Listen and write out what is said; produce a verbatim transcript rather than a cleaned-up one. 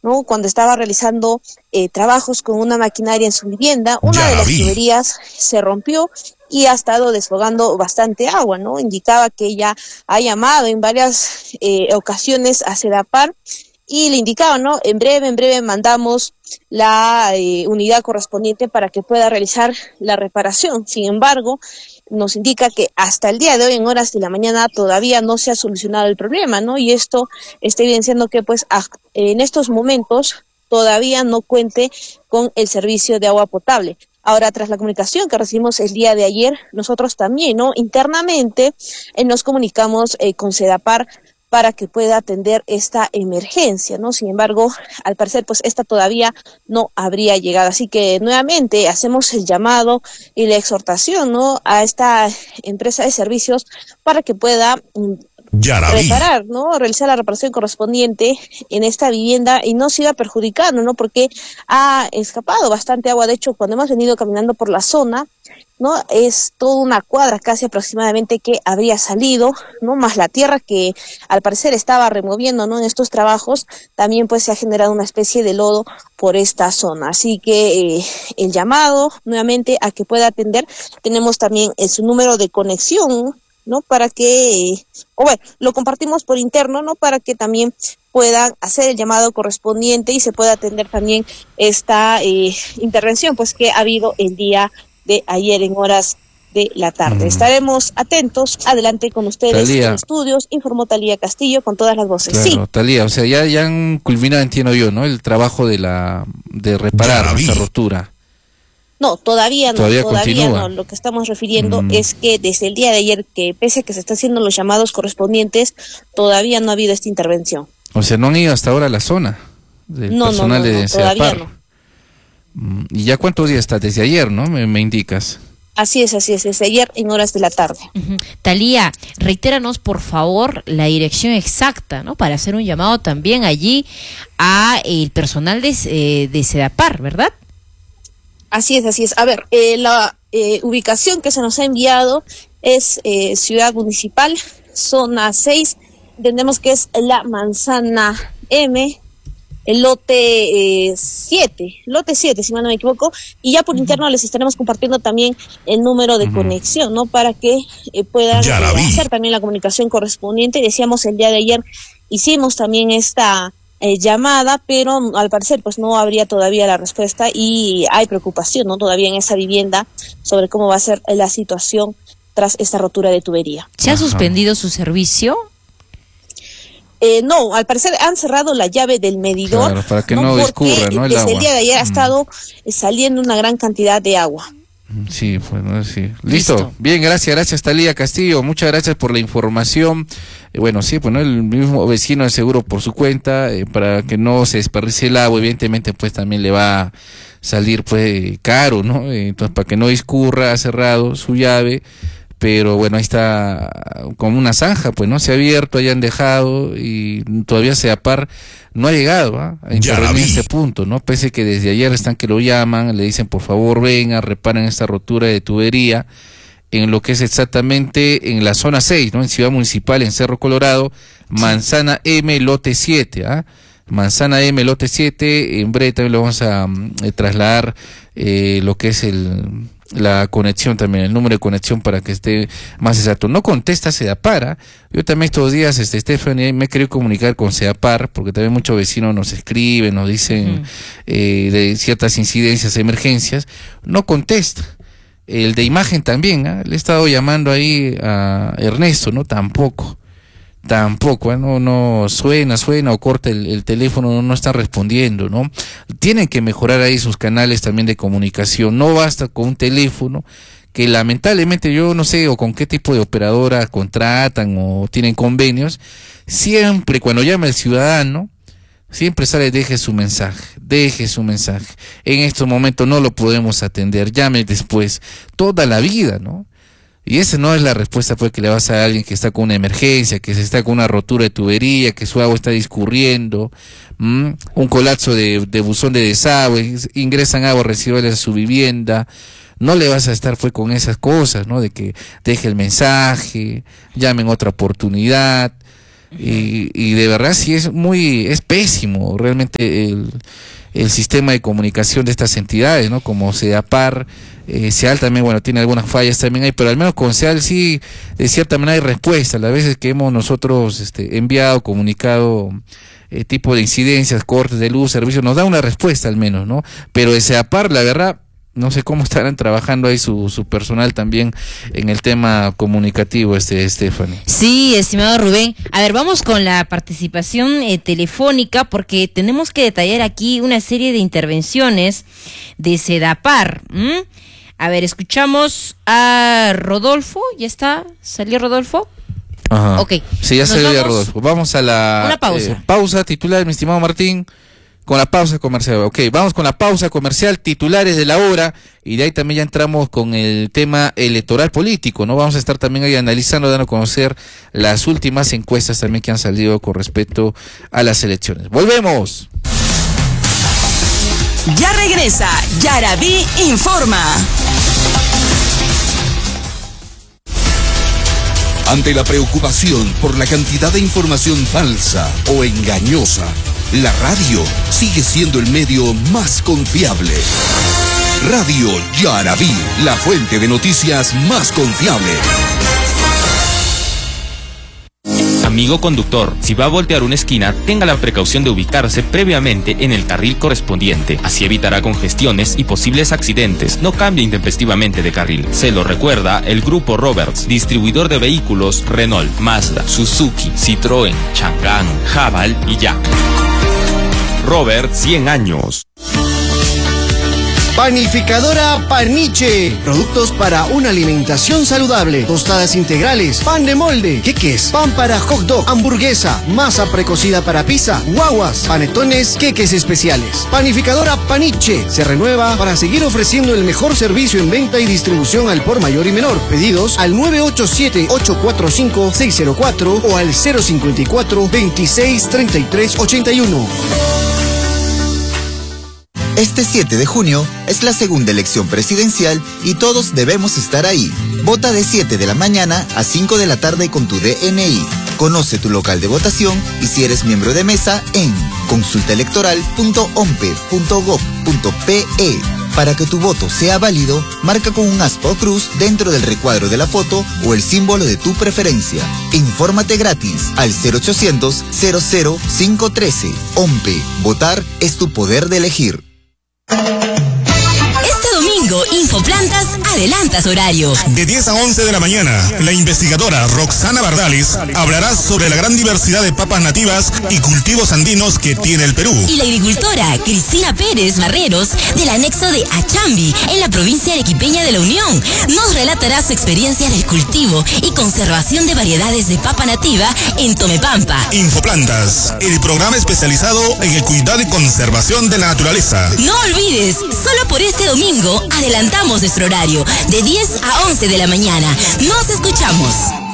¿no? Cuando estaba realizando eh, trabajos con una maquinaria en su vivienda, una ya de las vi. tuberías se rompió y ha estado desfogando bastante agua, ¿no? Indicaba que ella ha llamado en varias eh, ocasiones a Sedapar y le indicaba, ¿no? En breve, en breve mandamos la eh, unidad correspondiente para que pueda realizar la reparación. Sin embargo, nos indica que hasta el día de hoy, en horas de la mañana, todavía no se ha solucionado el problema, ¿no? Y esto está evidenciando que, pues, en estos momentos todavía no cuente con el servicio de agua potable. Ahora, tras la comunicación que recibimos el día de ayer, nosotros también, ¿no? Internamente eh, nos comunicamos eh, con Sedapar para que pueda atender esta emergencia, ¿no? Sin embargo, al parecer, pues esta todavía no habría llegado. Así que nuevamente hacemos el llamado y la exhortación, ¿no? A esta empresa de servicios para que pueda reparar, ¿no? Realizar la reparación correspondiente en esta vivienda y no siga perjudicando, ¿no? Porque ha escapado bastante agua. De hecho, cuando hemos venido caminando por la zona, ¿no? Es toda una cuadra casi aproximadamente que habría salido, ¿no? Más la tierra que al parecer estaba removiendo, ¿no? En estos trabajos, también pues se ha generado una especie de lodo por esta zona. Así que eh, el llamado nuevamente a que pueda atender. Tenemos también eh, su número de conexión, ¿no? Para que, eh, o bueno, lo compartimos por interno, ¿no? Para que también puedan hacer el llamado correspondiente y se pueda atender también esta eh, intervención, pues que ha habido el día de ayer en horas de la tarde. Mm. Estaremos atentos, adelante con ustedes Talía. En estudios, informó Talía Castillo con todas las voces. Claro, sí. Talía, o sea, ya, ya han culminado, entiendo yo, ¿no? El trabajo de la de reparar esa rotura. No, todavía no, todavía, todavía no. Lo que estamos refiriendo mm. es que desde el día de ayer, que pese a que se están haciendo los llamados correspondientes, todavía no ha habido esta intervención. O sea, no han ido hasta ahora a la zona del no, personal no, no, de no, todavía no. ¿Y ya cuántos días está? Desde ayer, ¿no? Me, me indicas. Así es, así es, desde ayer en horas de la tarde. Uh-huh. Talía, reitéranos por favor la dirección exacta, ¿no? Para hacer un llamado también allí a el personal de, eh, de Sedapar, ¿verdad? Así es, así es. A ver, eh, la eh, ubicación que se nos ha enviado es eh, Ciudad Municipal, zona seis, entendemos que es la Manzana M, el lote siete, eh, lote siete, si mal no me equivoco, y ya por uh-huh. interno les estaremos compartiendo también el número de uh-huh. conexión, ¿no? Para que eh, puedan eh, hacer también la comunicación correspondiente. Decíamos el día de ayer, hicimos también esta eh, llamada, pero al parecer pues no habría todavía la respuesta y hay preocupación, ¿no? Todavía en esa vivienda sobre cómo va a ser la situación tras esta rotura de tubería. ¿Se ha suspendido su servicio? Eh, no, al parecer han cerrado la llave del medidor. Claro, para que no, no discurra, ¿no? El desde agua. El día de ayer ha mm. estado saliendo una gran cantidad de agua. Sí, bueno, sí. Listo. Listo. Bien, gracias, gracias Talía Castillo. Muchas gracias por la información. Eh, bueno, sí, pues no, el mismo vecino de seguro por su cuenta, eh, para que no se desperdicie el agua, evidentemente pues también le va a salir pues caro, ¿no? Eh, entonces para que no discurra, ha cerrado su llave. Pero bueno, ahí está como una zanja, pues no se ha abierto, hayan dejado y todavía Sedapar no ha llegado ¿eh? a intervenir en este punto, ¿no? Pese que desde ayer están que lo llaman, le dicen por favor vengan, reparen esta rotura de tubería en lo que es exactamente en la zona seis, ¿no? En Ciudad Municipal, en Cerro Colorado, Manzana M, lote siete, ¿ah? ¿eh? Manzana M, lote siete, en breve también lo vamos a um, eh, trasladar eh, lo que es el... la conexión también, el número de conexión para que esté más exacto. No contesta Sedapar. Yo también estos días, este Stephanie, me he querido comunicar con Sedapar, porque también muchos vecinos nos escriben, nos dicen uh-huh. eh, de ciertas incidencias, emergencias. No contesta. El de imagen también, ¿eh? Le he estado llamando ahí a Ernesto, ¿no? Tampoco. Tampoco, ¿eh? no, no suena, suena o corta el, el teléfono, no, no están respondiendo, ¿no? Tienen que mejorar ahí sus canales también de comunicación, no basta con un teléfono que lamentablemente yo no sé o con qué tipo de operadora contratan o tienen convenios, siempre cuando llama el ciudadano, siempre sale deje su mensaje, deje su mensaje, en estos momentos no lo podemos atender, llame después, toda la vida, ¿no? Y esa no es la respuesta pues que le vas a alguien que está con una emergencia, que se está con una rotura de tubería, que su agua está discurriendo, ¿m? un colapso de, de buzón de desagüe, ingresan agua residuales a su vivienda. No le vas a estar pues con esas cosas, ¿no? De que deje el mensaje, llame en otra oportunidad. y, y de verdad sí es muy, es pésimo realmente el, el sistema de comunicación de estas entidades, ¿no? Como Sedapar, eh, SEAL también, bueno, tiene algunas fallas también ahí, pero al menos con SEAL sí, de cierta manera hay respuesta. Las veces que hemos nosotros este, enviado, comunicado eh, tipo de incidencias, cortes de luz, servicios, nos da una respuesta al menos, ¿no? Pero de Sedapar, la verdad, no sé cómo estarán trabajando ahí su, su personal también en el tema comunicativo, este Stephanie. Sí, estimado Rubén. A ver, vamos con la participación eh, telefónica, porque tenemos que detallar aquí una serie de intervenciones de Sedapar. ¿Mm? A ver, escuchamos a Rodolfo. ¿Ya está? ¿Salió Rodolfo? Ajá. Ok. Sí, ya salió ya Rodolfo. Vamos a la una pausa. Eh, pausa titular, mi estimado Martín. Con la pausa comercial, ok, vamos con la pausa comercial, titulares de la hora, y de ahí también ya entramos con el tema electoral político, ¿no? Vamos a estar también ahí analizando, dando a conocer las últimas encuestas también que han salido con respecto a las elecciones. ¡Volvemos! Ya regresa, Yarabí Informa. Ante la preocupación por la cantidad de información falsa o engañosa, la radio sigue siendo el medio más confiable. Radio Yarabí, la fuente de noticias más confiable. Amigo conductor, si va a voltear una esquina, tenga la precaución de ubicarse previamente en el carril correspondiente. Así evitará congestiones y posibles accidentes. No cambie intempestivamente de carril. Se lo recuerda el Grupo Roberts, distribuidor de vehículos Renault, Mazda, Suzuki, Citroën, Chang'an, Haval y Jack. Robert, cien años. Panificadora Paniche. Productos para una alimentación saludable. Tostadas integrales, pan de molde, queques, pan para hot dog, hamburguesa, masa precocida para pizza, guaguas, panetones, queques especiales. Panificadora Paniche se renueva para seguir ofreciendo el mejor servicio en venta y distribución al por mayor y menor. Pedidos al nueve ocho siete, ocho cuatro cinco, seis cero cuatro o al cero cinco cuatro, veintiséis, treinta y tres, ochenta y uno. Este siete de junio es la segunda elección presidencial y todos debemos estar ahí. Vota de siete de la mañana a cinco de la tarde con tu D N I. Conoce tu local de votación y si eres miembro de mesa en consulta electoral punto ompe punto gob punto pe. Para que tu voto sea válido, marca con un aspa o cruz dentro del recuadro de la foto o el símbolo de tu preferencia. Infórmate gratis al cero ochocientos, cero cero cinco uno tres. OMPE. Votar es tu poder de elegir. Este domingo, Infoplantas adelanta su horario. De diez a once de la mañana, la investigadora Roxana Bardales hablará sobre la gran diversidad de papas nativas y cultivos andinos que tiene el Perú. Y la agricultora Cristina Pérez Barreros, del anexo de Achambi, en la provincia arequipeña de La Unión, nos relatará su experiencia de cultivo y conservación de variedades de papa nativa en Tomepampa. Infoplantas, el programa especializado en el cuidado y conservación de la naturaleza. No olvides, solo por este domingo adelantamos nuestro horario de diez a once de la mañana. Nos escuchamos.